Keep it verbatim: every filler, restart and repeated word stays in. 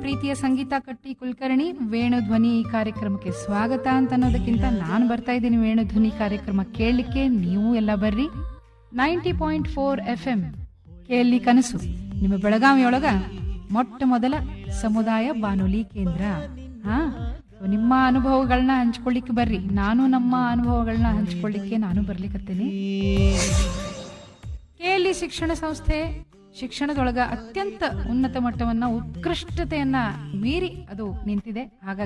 ಪ್ರೀತಿಯ ಸಂಗೀತ ಕಟ್ಟಿ ಕುಲಕರ್ಣಿ. ವೇಣುಧ್ವನಿ ಕಾರ್ಯಕ್ರಮಕ್ಕೆ ಸ್ವಾಗತ ಅಂತ ಅನ್ನೋದಕ್ಕಿಂತ ನಾನು ಬರ್ತಾ ಇದ್ದೀನಿ ವೇಣುಧ್ವನಿ ಕಾರ್ಯಕ್ರಮ ಕೇಳಲಿಕ್ಕೆ. ನೀವು ಎಲ್ಲ ಬರ್ರಿ. Ninety point four F M ಕೇಳಿ ಕನಸು ನಿಮ್ಮ ಬೆಳಗಾವಿಯೊಳಗ ಮೊಟ್ಟ ಮೊದಲ ಸಮುದಾಯ ಬಾನುಲಿ ಕೇಂದ್ರ. ಹಾ, ನಿಮ್ಮ ಅನುಭವಗಳನ್ನ ಹಂಚ್ಕೊಳ್ಳಿಕ್ಕೆ ಬರ್ರಿ. ನಾನು ನಮ್ಮ ಅನುಭವಗಳನ್ನ ಹಂಚ್ಕೊಳ್ಳಿಕ್ಕೆ ನಾನು ಬರ್ಲಿಕ್ಕತ್ತೇನೆ. ಕೆಎಲ್ಇ ಶಿಕ್ಷಣ ಸಂಸ್ಥೆ ಶಿಕ್ಷಣದೊಳಗ ಅತ್ಯಂತ ಉನ್ನತ ಮಟ್ಟವನ್ನ ಉತ್ಕೃಷ್ಟತೆಯನ್ನ ಮೀರಿ ಅದು ನಿಂತಿದೆ. ಹಾಗಾಗಿ